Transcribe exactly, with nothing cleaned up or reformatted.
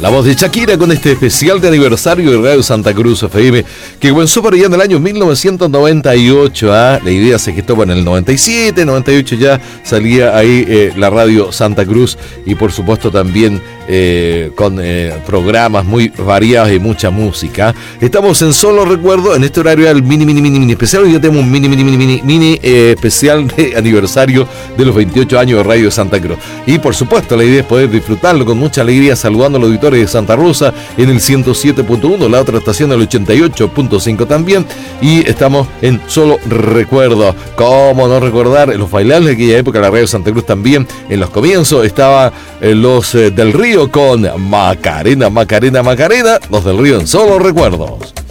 La voz de Shakira con este especial de aniversario de Radio Santa Cruz F M, que comenzó por allá en el año mil novecientos noventa y ocho. ¿eh? La idea se gestó en el noventa y siete, noventa y ocho ya salía ahí eh, la Radio Santa Cruz, y por supuesto también eh, con eh, programas muy variados y mucha música. Estamos en Solo Recuerdo, en este horario del mini, mini, mini, mini especial. Hoy ya tenemos un mini, mini, mini, mini, mini eh, especial de aniversario de los veintiocho años de Radio Santa Cruz. Y por supuesto la idea es poder disfrutarlo con mucha alegría, saludando a los auditores de Santa Rosa en el ciento siete punto uno, la otra estación del ochenta y ocho punto cinco también, y estamos en Solo Recuerdo. Cómo no recordar los bailables de aquella época, la Radio Santa Cruz también. En los comienzos estaba eh, los eh, del Río con Macarena, Macarena, Macarena, los del Río en Solo Recuerdos.